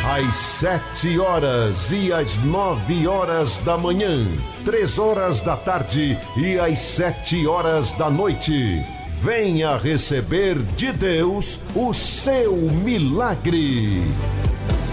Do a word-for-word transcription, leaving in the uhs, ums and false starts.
às sete horas e às nove horas da manhã, três horas da tarde e às sete horas da noite. Venha receber de Deus o seu milagre.